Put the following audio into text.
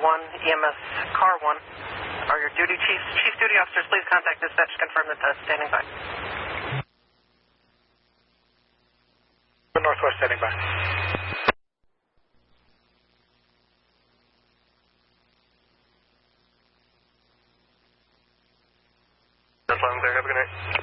EMS Car 1 are your duty chiefs. Chief duty officers, please contact dispatch to confirm that standing by. Northwest standing by. That's fine, there. Have a good night.